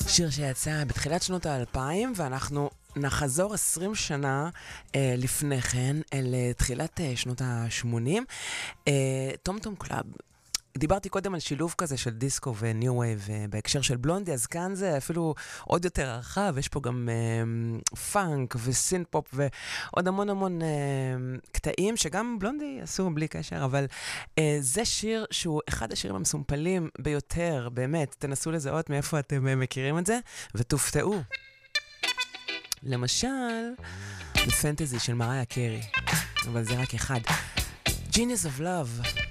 שיר שיצא בתחילת שנות ה-2000, ואנחנו נחזור 20 שנה לפני כן, אל תחילת שנות ה-80. טום טום קלאב. דיברתי קודם על שילוב כזה של דיסקו וניו וייב בהקשר של בלונדי, אז כאן זה אפילו עוד יותר רחב, יש פה גם פאנק וסינט פופ ועוד המון המון קטעים שגם בלונדי עשו בלי קשר, אבל זה שיר שהוא אחד השירים המסומפלים ביותר, באמת, תנסו לזהות מאיפה אתם מכירים את זה, ותופתעו. למשל, The Fantasy של מריה קרי, אבל זה רק אחד. Genius of Love.